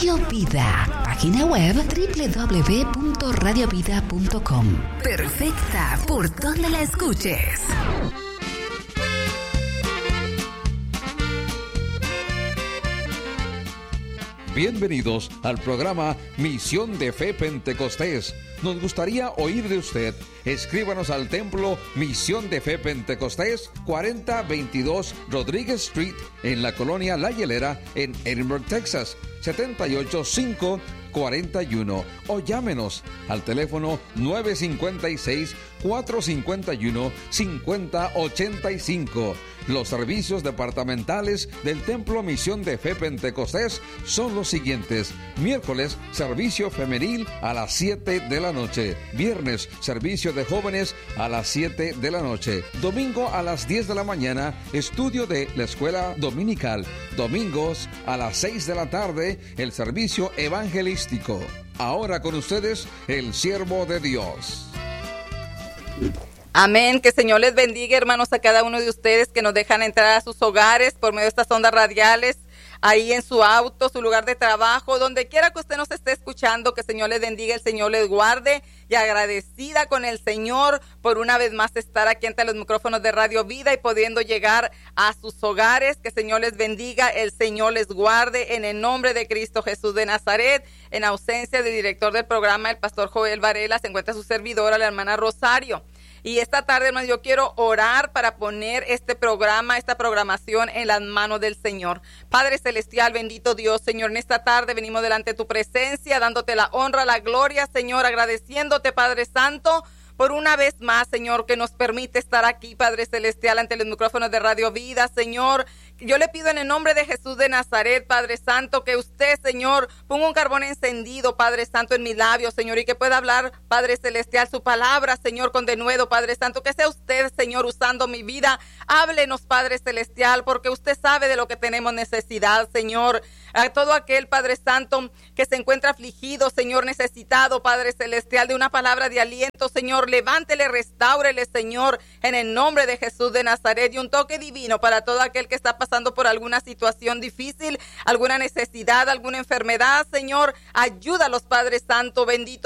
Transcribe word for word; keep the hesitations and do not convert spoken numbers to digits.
Radio Vida. Página web doble u doble u doble u punto radio vida punto com. Perfecta por donde la escuches. Bienvenidos al programa Misión de Fe Pentecostés. Nos gustaría oír de usted. Escríbanos al templo Misión de Fe Pentecostés, cuarenta veintidós Rodríguez Street, en la colonia La Hielera, en Edinburgh, Texas, setenta y ocho cinco cuarenta y uno. O llámenos al teléfono nueve cinco seis, cuatro cinco uno, cinco cero ocho cinco. Los servicios departamentales del Templo Misión de Fe Pentecostés son los siguientes: miércoles, servicio femenil a las siete de la noche; viernes, servicio de jóvenes a las siete de la noche; domingo a las diez de la mañana, estudio de la escuela dominical; domingos a las seis de la tarde, el servicio evangelístico. Ahora con ustedes, el siervo de Dios. Amén, que el Señor les bendiga, hermanos, a cada uno de ustedes que nos dejan entrar a sus hogares por medio de estas ondas radiales, ahí en su auto, su lugar de trabajo, donde quiera que usted nos esté escuchando, que el Señor les bendiga, el Señor les guarde, y agradecida con el Señor por una vez más estar aquí ante los micrófonos de Radio Vida y pudiendo llegar a sus hogares. Que el Señor les bendiga, el Señor les guarde, en el nombre de Cristo Jesús de Nazaret. En ausencia del director del programa, el pastor Joel Varela, se encuentra su servidora, la hermana Rosario. Y esta tarde, hermanos, yo quiero orar para poner este programa, esta programación en las manos del Señor. Padre Celestial, bendito Dios, Señor, en esta tarde venimos delante de tu presencia, dándote la honra, la gloria, Señor, agradeciéndote, Padre Santo, por una vez más, Señor, que nos permite estar aquí, Padre Celestial, ante los micrófonos de Radio Vida, Señor. Yo le pido en el nombre de Jesús de Nazaret, Padre Santo, que usted, Señor, ponga un carbón encendido, Padre Santo, en mis labios, Señor, y que pueda hablar, Padre Celestial, su palabra, Señor, con denuedo, Padre Santo, que sea usted, Señor, usando mi vida. Háblenos, Padre Celestial, porque usted sabe de lo que tenemos necesidad, Señor. A todo aquel, Padre Santo, que se encuentra afligido, Señor, necesitado, Padre Celestial, de una palabra de aliento, Señor, levántele, restáurele, Señor, en el nombre de Jesús de Nazaret, y un toque divino para todo aquel que está pasando por alguna situación difícil, alguna necesidad, alguna enfermedad, Señor. Ayúdalos, Padre Santo, bendito